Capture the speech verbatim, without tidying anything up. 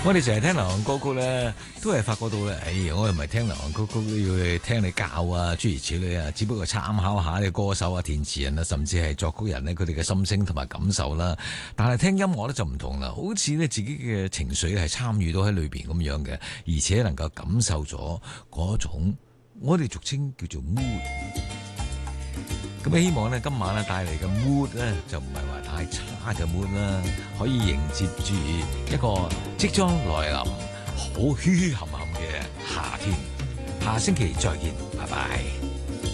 我哋成日聽流行歌曲咧，都係發覺到咧，哎呀，我又唔係聽流行歌曲都要去聽你教啊，諸如此類啊，只不過參考下啲歌手啊、填詞人啊，甚至係作曲人咧，佢哋嘅心聲同埋感受啦。但係聽音樂咧就唔同啦，好似咧自己嘅情緒係參與到喺裏邊咁樣嘅，而且能夠感受咗嗰種我哋俗稱叫做 mood。咁希望咧今晚咧帶嚟嘅 mood 咧就唔係話太差嘅 mood 啦，可以迎接住一個即將來臨好噓噓冚冚嘅夏天。下星期再見，拜拜。